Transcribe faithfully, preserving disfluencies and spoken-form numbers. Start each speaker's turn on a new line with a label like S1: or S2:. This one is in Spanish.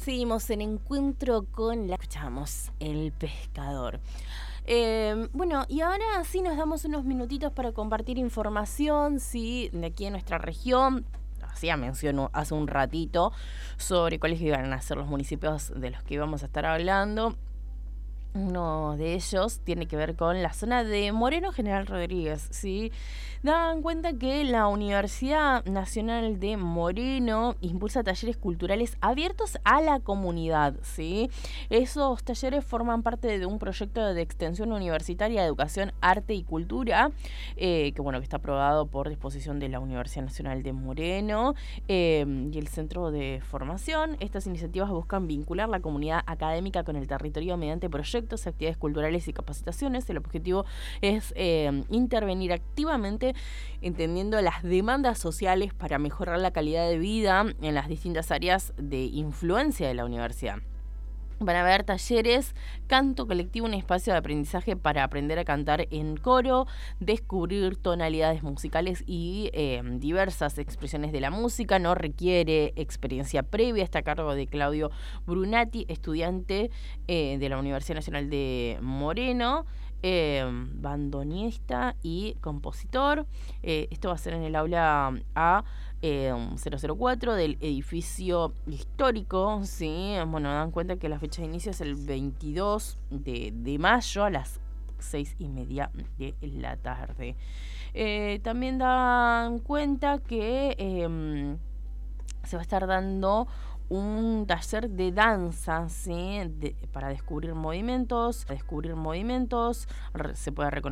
S1: Seguimos en encuentro con la... Escuchamos El Pescador. Eh, bueno, y ahora sí nos damos unos minutitos para compartir información, sí, de aquí en nuestra región. Hacía menciono hace un ratito sobre cuáles iban a ser los municipios de los que íbamos a estar hablando. Uno de ellos tiene que ver con la zona de Moreno General Rodríguez, ¿sí? Dan cuenta que la Universidad Nacional de Moreno impulsa talleres culturales abiertos a la comunidad, ¿sí? Esos talleres forman parte de un proyecto de extensión universitaria de educación, arte y cultura, eh, que bueno, que está aprobado por disposición de la Universidad Nacional de Moreno eh, y el Centro de Formación. Estas iniciativas buscan vincular la comunidad académica con el territorio mediante proyectos, actividades culturales y capacitaciones. El objetivo es eh, intervenir activamente entendiendo las demandas sociales para mejorar la calidad de vida en las distintas áreas de influencia de la universidad. Van a haber talleres, canto colectivo, un espacio de aprendizaje para aprender a cantar en coro, descubrir tonalidades musicales y eh, diversas expresiones de la música. No requiere experiencia previa. Está a cargo de Claudio Brunati, estudiante eh, de la Universidad Nacional de Moreno, eh, bandoneonista y compositor. Eh, esto va a ser en el aula A Eh, cero cero cuatro del edificio histórico, ¿sí? Bueno, dan cuenta que la fecha de inicio es el veintidós de, de mayo a las seis y media de la tarde. Eh, también dan cuenta que eh, se va a estar dando un taller de danza, ¿sí? De, para descubrir movimientos, descubrir movimientos, se puede reconocer